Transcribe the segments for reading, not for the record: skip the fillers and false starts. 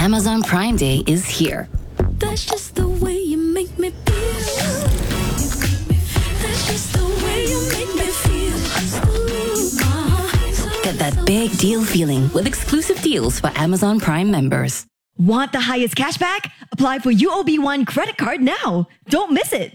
Amazon Prime Day is here. That's just the way you make me feel. That's just the way you make me feel. Get that big deal feeling with exclusive deals for Amazon Prime members. Want the highest cashback? Apply for UOB One credit card now. Don't miss it.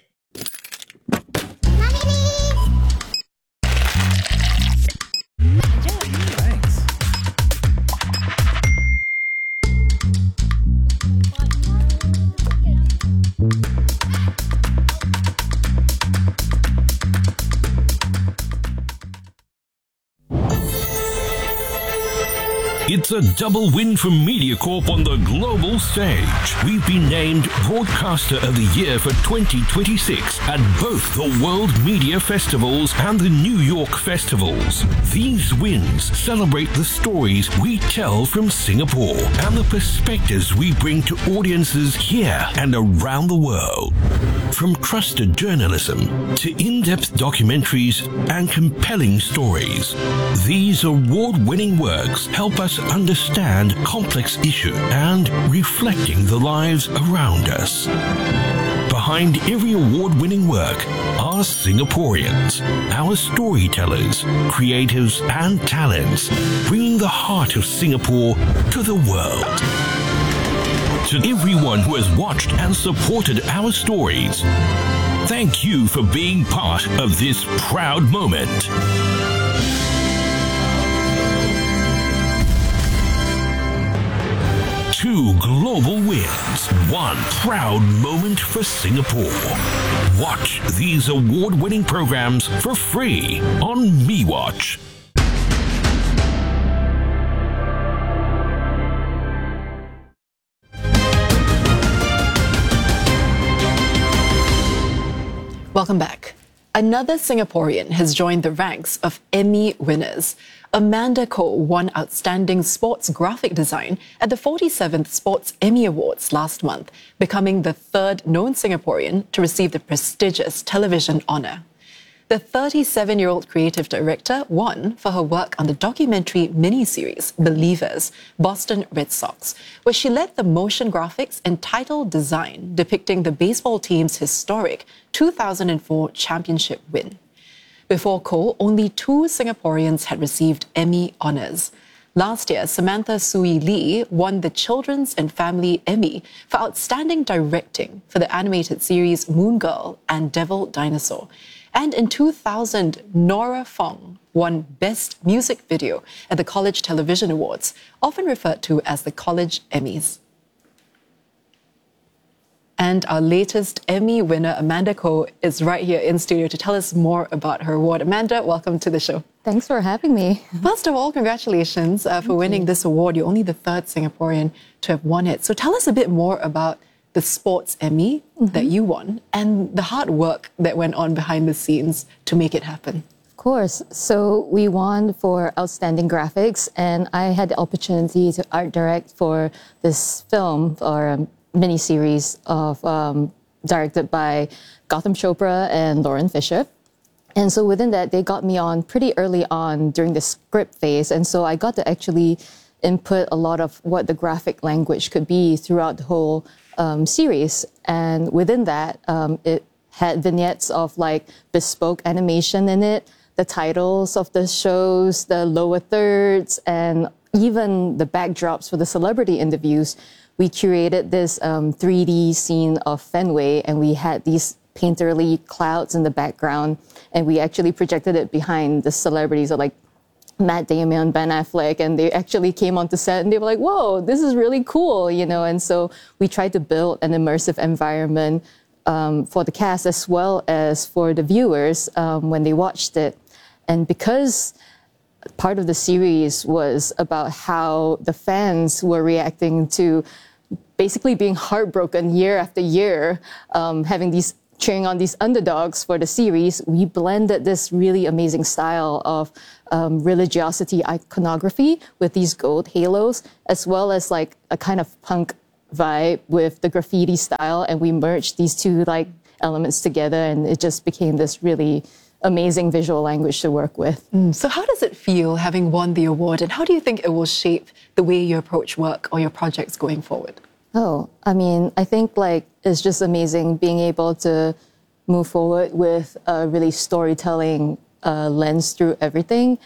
It's a double win for MediaCorp on the global stage. We've been named Broadcaster of the Year for 2026 at both the World Media Festivals and the New York Festivals. These wins celebrate the stories we tell from Singapore and the perspectives we bring to audiences here and around the world. From trusted journalism to in-depth documentaries and compelling stories, these award-winning works help us understand complex issues and reflecting the lives around us. Behind every award-winning work are Singaporeans, our storytellers, creatives and talents, bringing the heart of Singapore to the world. To everyone who has watched and supported our stories, thank you for being part of this proud moment. 2 global wins, 1 proud moment for Singapore. Watch these award-winning programs for free on MeWatch. Welcome back. Another Singaporean has joined the ranks of Emmy winners. Amanda Koh won Outstanding Sports Graphic Design at the 47th Sports Emmy Awards last month, becoming the third known Singaporean to receive the prestigious television honour. The 37-year-old creative director won for her work on the documentary miniseries Believers, Boston Red Sox, where she led the motion graphics and title design depicting the baseball team's historic 2004 championship win. Before Koh, only 2 Singaporeans had received Emmy honours. Last year, Samantha Sui Lee won the Children's and Family Emmy for Outstanding Directing for the animated series Moon Girl and Devil Dinosaur. And in 2000, Nora Fong won Best Music Video at the College Television Awards, often referred to as the College Emmys. And our latest Emmy winner, Amanda Koh, is right here in studio to tell us more about her award. Amanda, welcome to the show. Thanks for having me. First of all, congratulations for winning this award. You're only the third Singaporean to have won it. So tell us a bit more about the Sports Emmy that you won and the hard work that went on behind the scenes to make it happen. Of course. So we won for Outstanding Graphics, and I had the opportunity to art direct for this film or miniseries of directed by Gautam Chopra and Lauren Fisher. And so within that, they got me on pretty early on during the script phase. And so I got to actually input a lot of what the graphic language could be throughout the whole series. And within that, it had vignettes of like bespoke animation in it, the titles of the shows, the lower thirds, and even the backdrops for the celebrity interviews. We curated this 3D scene of Fenway, and we had these painterly clouds in the background, and we actually projected it behind the celebrities like Matt Damon, Ben Affleck, and they actually came onto set and they were like, whoa, this is really cool, you know. And so we tried to build an immersive environment for the cast as well as for the viewers when they watched it. And because part of the series was about how the fans were reacting to basically being heartbroken year after year, having these cheering on these underdogs for the series, we blended this really amazing style of religiosity iconography with these gold halos, as well as like a kind of punk vibe with the graffiti style. And we merged these two like elements together, and it just became this really amazing visual language to work with. So how does it feel having won the award, and how do you think it will shape the way you approach work or your projects going forward? Oh, I mean, I think like it's just amazing being able to move forward with a really storytelling lens through everything,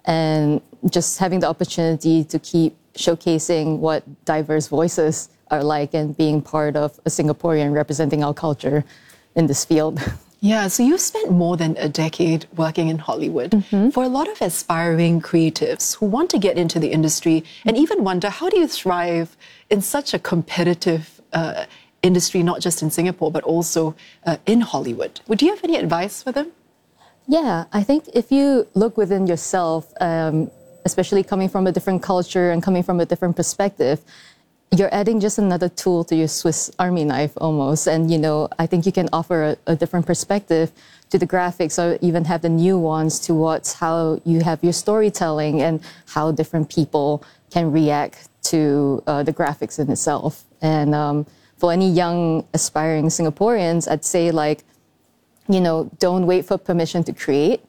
and just having the opportunity to keep showcasing what diverse voices are like and being part of a Singaporean representing our culture in this field. Yeah, so you've spent more than a decade working in Hollywood. For a lot of aspiring creatives who want to get into the industry and even wonder, how do you thrive in such a competitive industry, not just in Singapore, but also in Hollywood? Would you have any advice for them? Yeah, I think if you look within yourself, especially coming from a different culture and coming from a different perspective, you're adding just another tool to your Swiss Army knife almost. And, you know, I think you can offer a different perspective to the graphics, or even have the nuance towards how you have your storytelling and how different people can react to the graphics in itself. And for any young aspiring Singaporeans, I'd say, like, you know, don't wait for permission to create.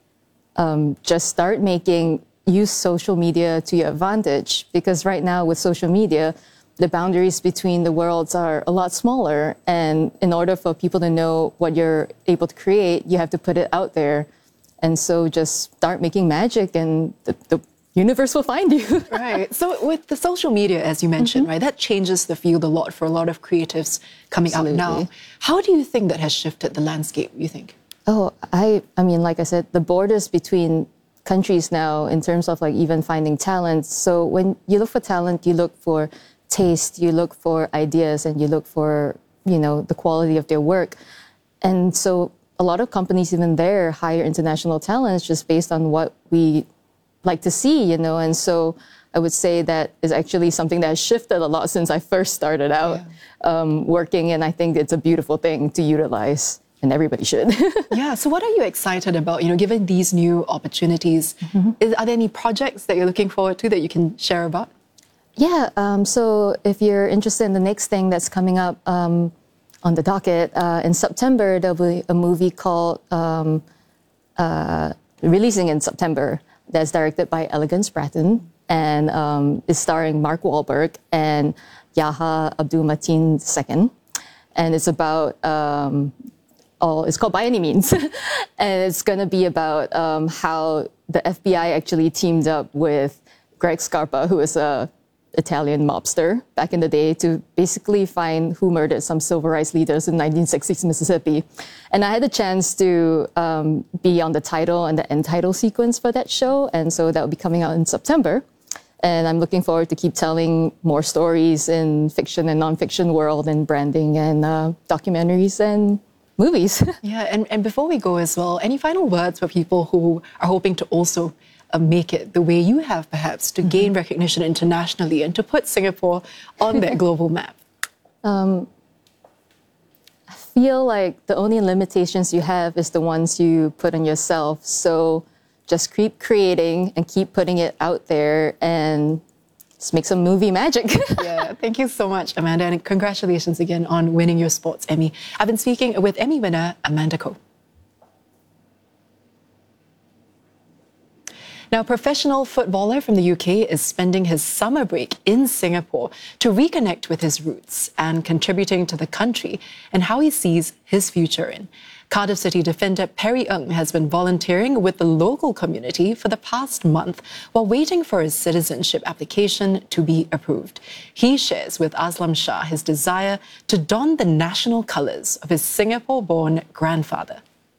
Just start making, use social media to your advantage, because right now with social media, the boundaries between the worlds are a lot smaller. And in order for people to know what you're able to create, you have to put it out there. And so just start making magic, and the universe will find you. Right. So with the social media, as you mentioned, right, that changes the field a lot for a lot of creatives coming out now. How do you think that has shifted the landscape, you think? Oh, I mean, like I said, the borders between countries now in terms of like even finding talent. So when you look for talent, you look for taste, you look for ideas, and you look for, you know, the quality of their work. And so a lot of companies even there hire international talents just based on what we like to see, you know. And so I would say that is actually something that has shifted a lot since I first started out working, and I think it's a beautiful thing to utilize, and everybody should. Yeah, so what are you excited about, you know, given these new opportunities? Are there any projects that you're looking forward to that you can share about? Yeah, so if you're interested in the next thing that's coming up on the docket, in September, there'll be a movie called, releasing in September, that's directed by Elegance Bratton, and is starring Mark Wahlberg and Yaha Abdul Mateen II. And it's about, it's called By Any Means. And it's going to be about how the FBI actually teamed up with Greg Scarpa, who is a Italian mobster back in the day, to basically find who murdered some civil rights leaders in 1960s Mississippi. And I had the chance to be on the title and the end title sequence for that show. And so that will be coming out in September. And I'm looking forward to keep telling more stories in fiction and nonfiction world, and branding, and documentaries and movies. Yeah, and before we go as well, any final words for people who are hoping to also make it the way you have, perhaps, to gain recognition internationally and to put Singapore on that global map? I feel like the only limitations you have is the ones you put on yourself. So just keep creating and keep putting it out there, and just make some movie magic. Yeah, thank you so much, Amanda, and congratulations again on winning your Sports Emmy. I've been speaking with Emmy winner Amanda Koh. Now, professional footballer from the UK is spending his summer break in Singapore to reconnect with his roots and contributing to the country and how he sees his future in. Cardiff City defender Perry Ng has been volunteering with the local community for the past month while waiting for his citizenship application to be approved. He shares with Aslam Shah his desire to don the national colours of his Singapore-born grandfather.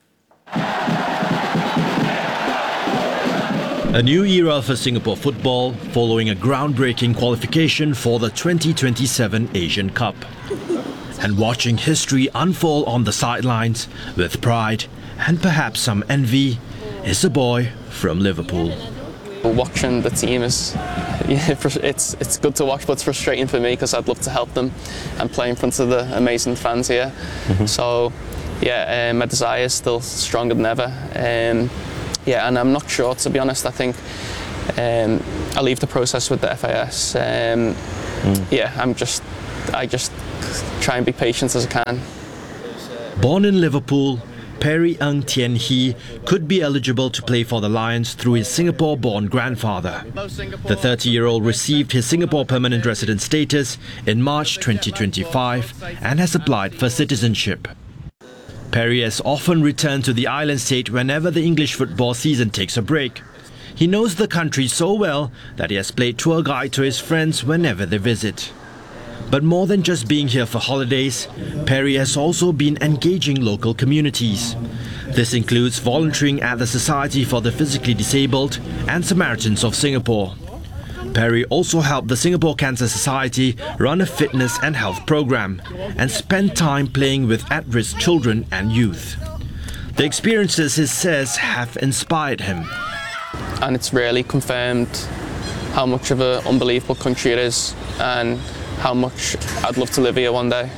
A new era for Singapore football following a groundbreaking qualification for the 2027 Asian Cup. And watching history unfold on the sidelines with pride and perhaps some envy is a boy from Liverpool. Watching the team is, it's good to watch, but it's frustrating for me because I'd love to help them and play in front of the amazing fans here. So, yeah, my desire is still stronger than ever. Yeah, and I'm not sure, to be honest. I think I'll leave the process with the FAS. Yeah, I just try and be patient as I can. Born in Liverpool, Perry Ng Tien Hee could be eligible to play for the Lions through his Singapore-born grandfather. The 30-year-old received his Singapore permanent resident status in March 2025 and has applied for citizenship. Perry has often returned to the island state whenever the English football season takes a break. He knows the country so well that he has played tour guide to his friends whenever they visit. But more than just being here for holidays, Perry has also been engaging local communities. This includes volunteering at the Society for the Physically Disabled and Samaritans of Singapore. Perry also helped the Singapore Cancer Society run a fitness and health program and spend time playing with at-risk children and youth. The experiences, he says, have inspired him. And it's really confirmed how much of an unbelievable country it is and how much I'd love to live here one day.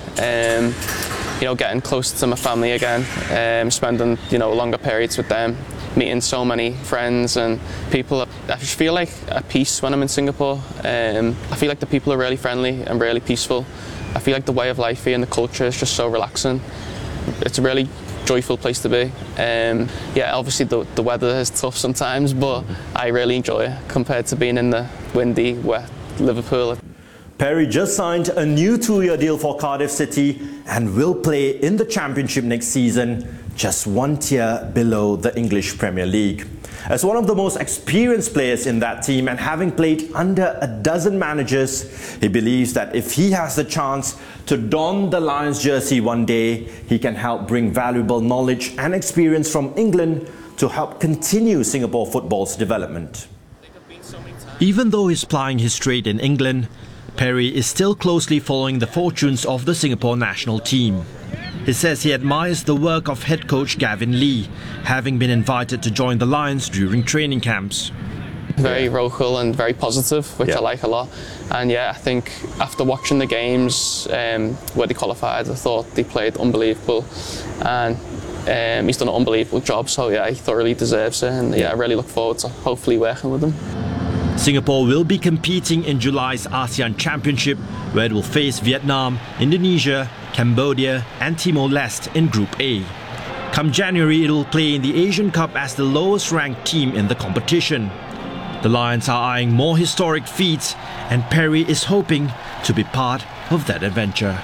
Getting closer to my family again, spending longer periods with them, meeting so many friends and people. I just feel like at peace when I'm in Singapore. I feel like the people are really friendly and really peaceful. I feel like the way of life here and the culture is just so relaxing. It's a really joyful place to be. Obviously the weather is tough sometimes, but I really enjoy it compared to being in the windy, wet Liverpool. Perry just signed a new 2-year deal for Cardiff City and will play in the Championship next season, just one tier below the English Premier League. As one of the most experienced players in that team and having played under a dozen managers, he believes that if he has the chance to don the Lions jersey one day, he can help bring valuable knowledge and experience from England to help continue Singapore football's development. Even though he's plying his trade in England, Perry is still closely following the fortunes of the Singapore national team. He says he admires the work of head coach Gavin Lee, having been invited to join the Lions during training camps. Very vocal and very positive, which I like a lot. And I think after watching the games where they qualified, I thought they played unbelievable. And he's done an unbelievable job, so he thoroughly deserves it. And I really look forward to hopefully working with him. Singapore will be competing in July's ASEAN Championship, where it will face Vietnam, Indonesia, Cambodia and Timor-Leste in Group A. Come January, it will play in the Asian Cup as the lowest ranked team in the competition. The Lions are eyeing more historic feats, and Perry is hoping to be part of that adventure.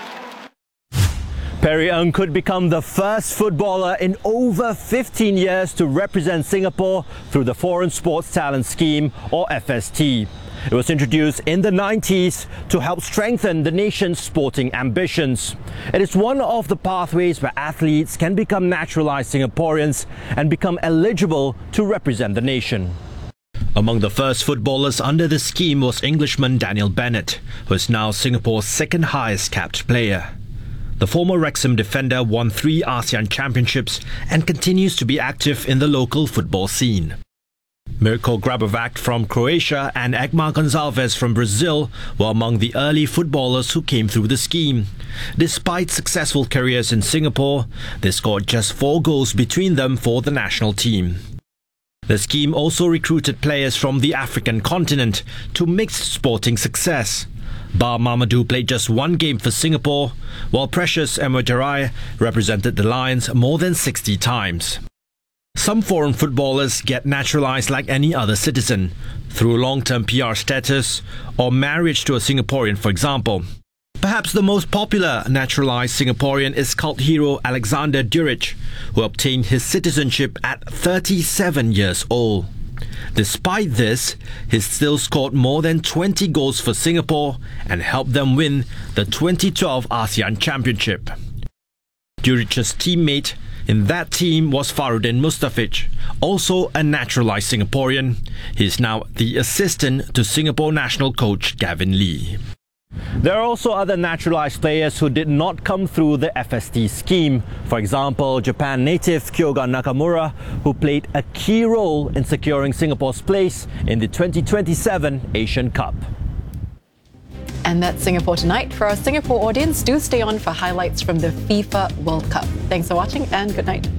Perry Ng could become the first footballer in over 15 years to represent Singapore through the Foreign Sports Talent Scheme, or FST. It was introduced in the 90s to help strengthen the nation's sporting ambitions. It is one of the pathways where athletes can become naturalized Singaporeans and become eligible to represent the nation. Among the first footballers under the scheme was Englishman Daniel Bennett, who is now Singapore's second highest capped player. The former Wrexham defender won 3 ASEAN championships and continues to be active in the local football scene. Mirko Grabovac from Croatia and Egmar Gonçalves from Brazil were among the early footballers who came through the scheme. Despite successful careers in Singapore, they scored just 4 goals between them for the national team. The scheme also recruited players from the African continent to mixed sporting success. Bar Mamadou played just 1 game for Singapore, while Precious Emojarai represented the Lions more than 60 times. Some foreign footballers get naturalized like any other citizen, through long-term PR status or marriage to a Singaporean, for example. Perhaps the most popular naturalized Singaporean is cult hero Alexander Duric, who obtained his citizenship at 37 years old. Despite this, he still scored more than 20 goals for Singapore and helped them win the 2012 ASEAN Championship. Duric's teammate in that team was Farudin Mustafic, also a naturalized Singaporean. He is now the assistant to Singapore national coach Gavin Lee. There are also other naturalized players who did not come through the FST scheme. For example, Japan native Kyoga Nakamura, who played a key role in securing Singapore's place in the 2027 Asian Cup. And that's Singapore Tonight. For our Singapore audience, do stay on for highlights from the FIFA World Cup. Thanks for watching and good night.